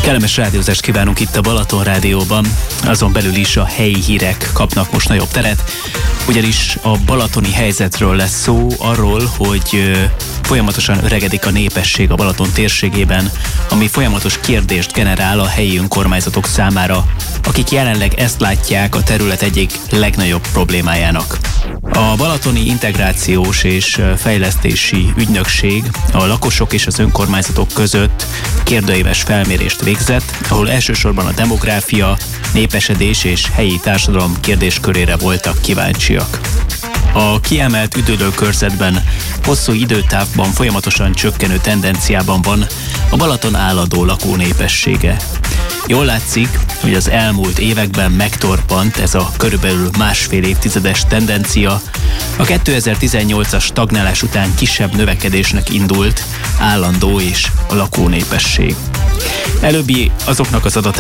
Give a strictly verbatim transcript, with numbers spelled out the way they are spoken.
Kellemes rádiózást kívánunk itt a Balaton Rádióban, azon belül is a helyi hírek kapnak most nagyobb teret, ugyanis a balatoni helyzetről lesz szó, arról, hogy folyamatosan öregedik a népesség a Balaton térségében, ami folyamatos kérdést generál a helyi önkormányzatok számára, akik jelenleg ezt látják a terület egyik legnagyobb problémájának. A Balatoni Integrációs és Fejlesztési Ügynökség a lakosok és az önkormányzatok között kérdőíves felmérést végzett, ahol elsősorban a demográfia, népesedés és helyi társadalom kérdéskörére voltak kíváncsiak. A kiemelt üdülőkörzetben hosszú időtávban folyamatosan csökkenő tendenciában van a Balaton állandó lakónépessége. Jól látszik, hogy az elmúlt években megtorpant ez a körülbelül másfél évtizedes tendencia. A kétezer-tizennyolcas stagnálás után kisebb növekedésnek indult állandó és a lakónépesség. Előbbi azoknak az adatok